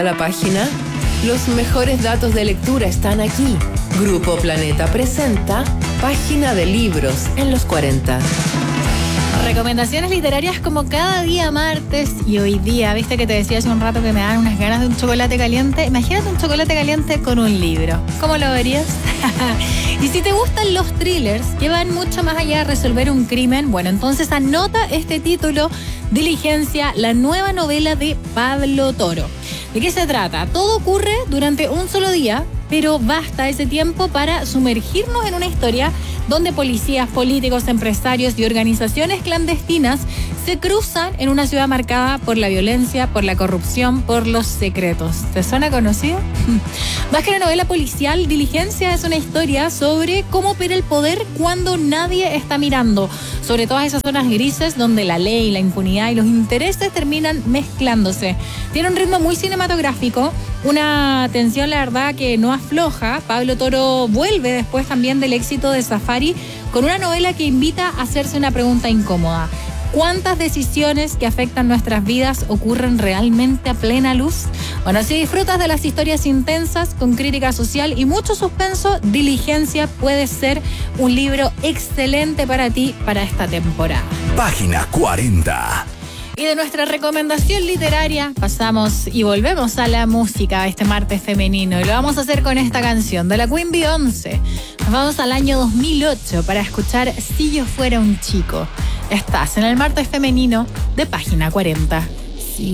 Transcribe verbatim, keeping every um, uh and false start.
la página. Los mejores datos de lectura están aquí. Grupo Planeta presenta Página de Libros en los cuarenta. Recomendaciones literarias como cada día martes y hoy día. Viste que te decía hace un rato que me dan unas ganas de un chocolate caliente. Imagínate un chocolate caliente con un libro. ¿Cómo lo verías? Y si te gustan los thrillers que van mucho más allá de resolver un crimen, bueno, entonces anota este título: Diligencia, la nueva novela de Pablo Toro. ¿De qué se trata? Todo ocurre durante un solo día, pero basta ese tiempo para sumergirnos en una historia donde policías, políticos, empresarios y organizaciones clandestinas se cruzan en una ciudad marcada por la violencia, por la corrupción, por los secretos. ¿Te suena conocido? Más que una novela policial, Diligencia es una historia sobre cómo opera el poder cuando nadie está mirando, sobre todas esas zonas grises donde la ley, la impunidad y los intereses terminan mezclándose. Tiene un ritmo muy cinematográfico, una tensión, la verdad, que no afloja. Pablo Toro vuelve después también del éxito de Safari con una novela que invita a hacerse una pregunta incómoda. ¿Cuántas decisiones que afectan nuestras vidas ocurren realmente a plena luz? Bueno, si disfrutas de las historias intensas, con crítica social y mucho suspenso, Diligencia puede ser un libro excelente para ti para esta temporada. Página cuarenta. Y de nuestra recomendación literaria pasamos y volvemos a la música este martes femenino. Y lo vamos a hacer con esta canción de la Queen Beyoncé. Nos vamos al año dos mil ocho para escuchar Si yo fuera un chico. Estás en el martes femenino de Página cuarenta.